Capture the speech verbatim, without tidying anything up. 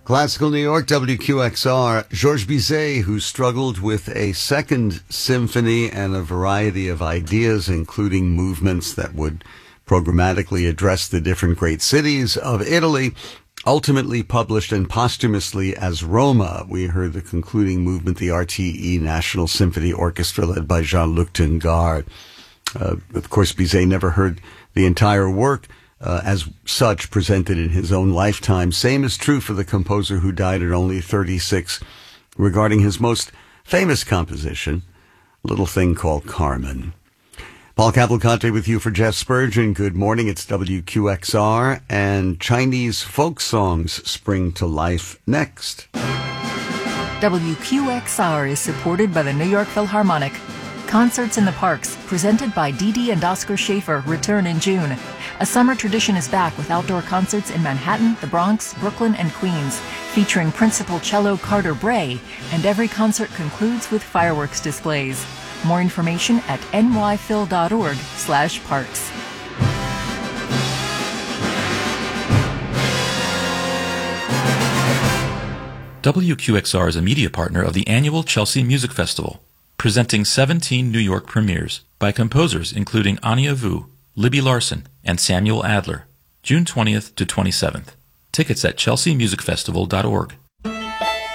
Classical New York, W Q X R. Georges Bizet, who struggled with a second symphony and a variety of ideas, including movements that would programmatically address the different great cities of Italy, ultimately published and posthumously as Roma. We heard the concluding movement, the R T E National Symphony Orchestra, led by Jean-Luc Tungard. Uh, of course, Bizet never heard the entire work uh, as such presented in his own lifetime. Same is true for the composer who died at only thirty-six, regarding his most famous composition, a little thing called Carmen. Paul Cavalcante with you for Jeff Spurgeon. Good morning. It's W Q X R, and Chinese folk songs spring to life next. W Q X R is supported by the New York Philharmonic. Concerts in the Parks, presented by Dee Dee and Oscar Schaefer, return in June. A summer tradition is back with outdoor concerts in Manhattan, the Bronx, Brooklyn, and Queens, featuring principal cello Carter Bray, and every concert concludes with fireworks displays. More information at nyphil.org slash parks. W Q X R is a media partner of the annual Chelsea Music Festival, presenting seventeen New York premieres by composers including Anya Vu, Libby Larson, and Samuel Adler, June twentieth to twenty-seventh. Tickets at chelsea music festival dot org.